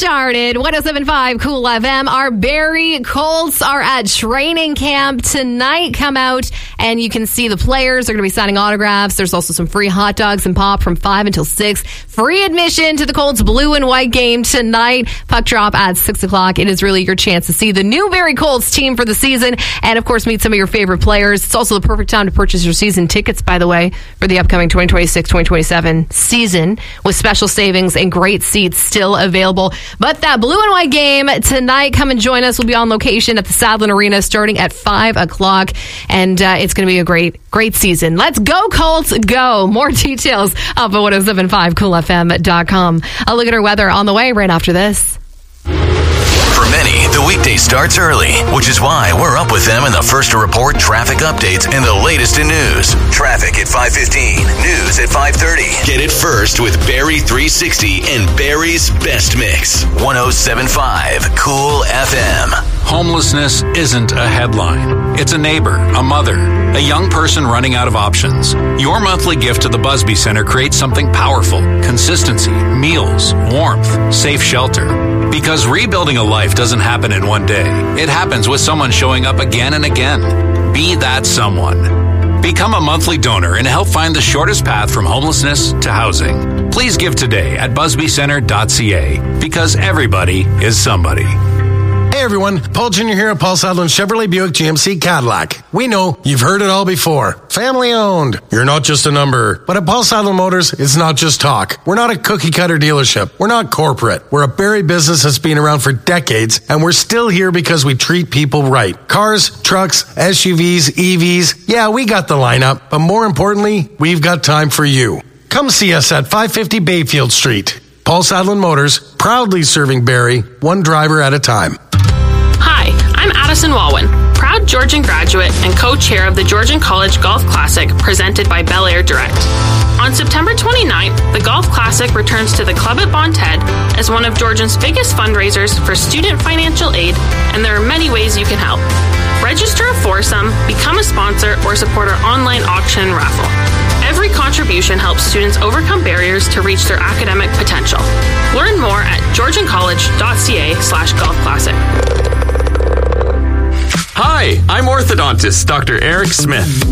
started. 107.5 Cool FM. Our Barrie Colts are at training camp tonight. Come out and you can see the players. They're going to be signing autographs. There's also some free hot dogs and pop from 5 until 6. Free admission to the Colts blue and white game tonight. Puck drop at 6 o'clock. It is really your chance to see the new Barrie Colts team for the season and, of course, meet some of your favorite players. It's also the perfect time to purchase your season tickets, by the way, for the upcoming 2026-2027 season with special savings and great seats still available. But that blue and white game tonight, come and join us. We'll be on location at the Sadlon Arena starting at 5 o'clock. And it's going to be a great season. Let's go, Colts, go. More details up at 1075coolfm.com. I'll look at our weather on the way right after this. For many, the weekday starts early, which is why we're up with them in the first to report traffic updates and the latest in news. Traffic at 5:15, news at 5:30. Get it first with Barrie 360 and Barrie's Best Mix. 107.5 Cool FM. Homelessness isn't a headline. It's a neighbor, a mother, a young person running out of options. Your monthly gift to the Busby Center creates something powerful. Consistency, meals, warmth, safe shelter. Because rebuilding a life doesn't happen in one day. It happens with someone showing up again and again. Be that someone. Become a monthly donor and help find the shortest path from homelessness to housing. Please give today at busbycenter.ca because everybody is somebody. Hey everyone, Paul Jr. here at Paul Sadlon Chevrolet Buick GMC Cadillac. We know you've heard it all before. Family owned. You're not just a number. But at Paul Sadlon Motors, it's not just talk. We're not a cookie cutter dealership. We're not corporate. We're a Barrie business that's been around for decades, and we're still here because we treat people right. Cars, trucks, SUVs, EVs. Yeah, we got the lineup. But more importantly, we've got time for you. Come see us at 550 Bayfield Street. Paul Sadlon Motors, proudly serving Barrie, one driver at a time. Hi, I'm Addison Walwyn, proud Georgian graduate and co-chair of the Georgian College Golf Classic presented by Bel Air Direct. On September 29th, the Golf Classic returns to the Club at Bon Ted as one of Georgian's biggest fundraisers for student financial aid, and there are many ways you can help. Register a foursome, become a sponsor, or support our online auction and raffle. Every contribution helps students overcome barriers to reach their academic potential. Learn more at georgiancollege.ca/golfclassic. Hi, I'm orthodontist Dr. Eric Smith.